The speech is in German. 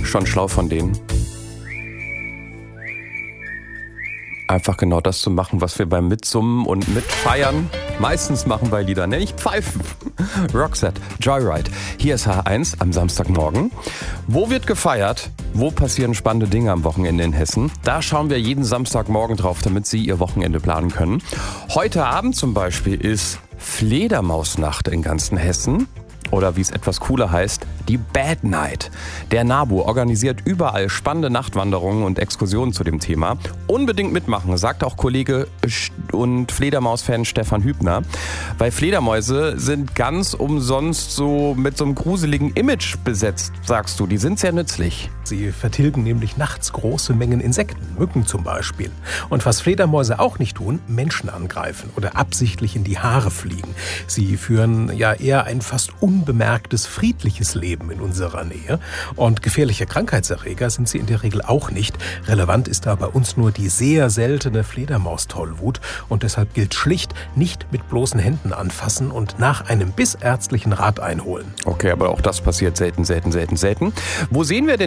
Schon schlau von denen. Einfach genau das zu machen, was wir beim Mitsummen und Mitfeiern meistens machen bei Liedern, nämlich pfeifen. Roxette, Joyride. Hier ist H1 am Samstagmorgen. Wo wird gefeiert? Wo passieren spannende Dinge am Wochenende in Hessen? Da schauen wir jeden Samstagmorgen drauf, damit Sie Ihr Wochenende planen können. Heute Abend zum Beispiel ist Fledermausnacht in ganzen Hessen. Oder wie es etwas cooler heißt, die Bad Night. Der NABU organisiert überall spannende Nachtwanderungen und Exkursionen zu dem Thema. Unbedingt mitmachen, sagt auch Kollege und Fledermaus-Fan Stefan Hübner. Weil Fledermäuse sind ganz umsonst so mit so einem gruseligen Image besetzt, sagst du. Die sind sehr nützlich. Sie vertilgen nämlich nachts große Mengen Insekten, Mücken zum Beispiel. Und was Fledermäuse auch nicht tun, Menschen angreifen oder absichtlich in die Haare fliegen. Sie führen ja eher ein fast unbemerktes, friedliches Leben in unserer Nähe. Und gefährliche Krankheitserreger sind sie in der Regel auch nicht. Relevant ist da bei uns nur die sehr seltene Fledermaustollwut. Und deshalb gilt schlicht, nicht mit bloßen Händen anfassen und nach einem bissärztlichen Rat einholen. Okay, aber auch das passiert selten. Wo sehen wir denn